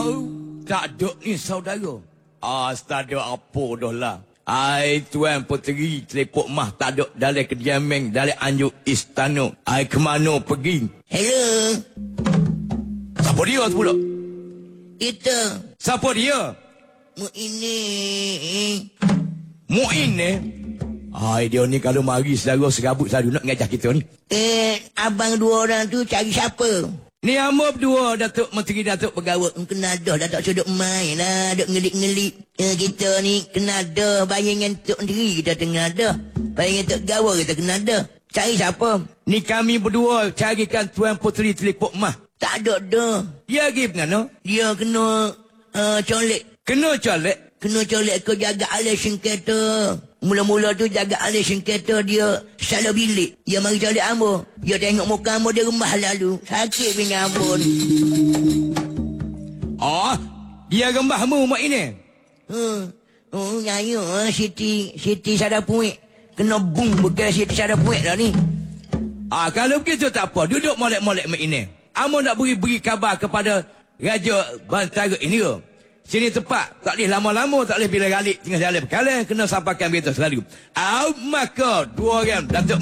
Tak ada ni saudara. Tak ada apa dah lah. Tuan Puteri telepon mah tak ada dalam kediaman dalam anjuk istana. Kemana pergi? Hello. Siapa dia tu pula? Itu. Siapa dia? Mu'in ni? Dia ni kalau mari saudara serabut selalu nak ngajak kita ni. Abang dua orang tu cari siapa? Ni hamba berdua, Datuk Menteri Datuk Pegawai. Kena dah tak sudut main lah. Duk ngelik-ngelik. Kita ni kena dah. Bayangan tok sendiri kita tengah dah. Bayangan tok gawa kita kena dah. Cari siapa? Ni kami berdua carikan Tuan Puteri Telepok Mah. Tak ada dah. Dia pergi mana? Dia kena colek. Kena colek? Kena colek ke jaga alih sengketa. Mula-mula tu jaga alih sengketa dia salah bilik. Dia mari colek ambo. Dia tengok muka ambo di rumah lalu. Sakit dengan ambo ni. Dia gembahmu mak ini? Nyaya Siti Sadapuik. Kena bung bekas Siti Sadapuik dah ni. Kalau begitu tak apa. Duduk molek-molek mak ini. Ambo nak beri kabar kepada Raja Bantara ini ke? Sini tepat. Tak boleh lama-lama. Tak boleh bila galik tengah jalan berkala. Kena sampaikan berita selalu. Maka dua orang Datuk